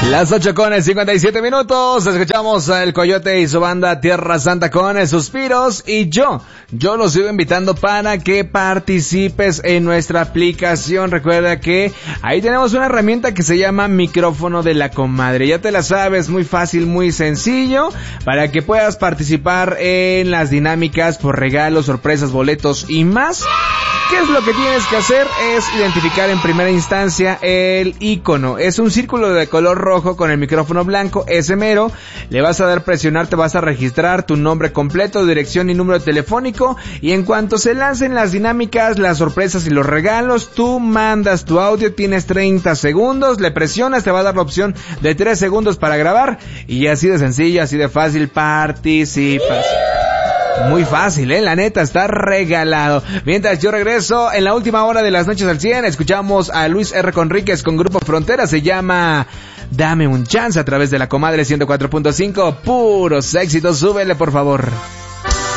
Las 8:57. Escuchamos al Coyote y su banda Tierra Santa con Suspiros. Y yo los sigo invitando para que participes en nuestra aplicación. Recuerda que ahí tenemos una herramienta que se llama Micrófono de la Comadre. Ya te la sabes, muy fácil, muy sencillo, para que puedas participar en las dinámicas por regalos, sorpresas, boletos y más. ¿Qué es lo que tienes que hacer? Es identificar en primera instancia el icono. Es un círculo de color rojo con el micrófono blanco, ese mero. Le vas a dar presionar, te vas a registrar tu nombre completo, dirección y número telefónico. Y en cuanto se lancen las dinámicas, las sorpresas y los regalos, tú mandas tu audio, tienes 30 segundos, le presionas, te va a dar la opción de 3 segundos para grabar. Y así de sencillo, así de fácil, participas. Muy fácil, la neta, está regalado. Mientras yo regreso en la última hora de las noches al 100, escuchamos a Luis R. Conríquez con Grupo Frontera, se llama Dame un Chance a través de la Comadre 104.5, puros éxitos, súbele por favor.